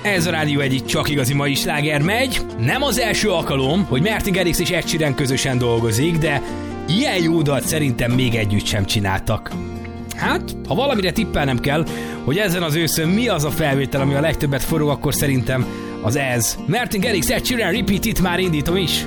Ez a Rádió egyik csak igazi mai sláger megy. Nem az első alkalom, hogy Martin Garrix és Ed Sheeran közösen dolgozik, de ilyen jó dalt szerintem még együtt sem csináltak. Hát, ha valamire tippelnem kell, hogy ezen az őszön mi az a felvétel, ami a legtöbbet forog, akkor szerintem az ez. Martin Garrix, Ed Sheeran, Repeat It, már indítom is.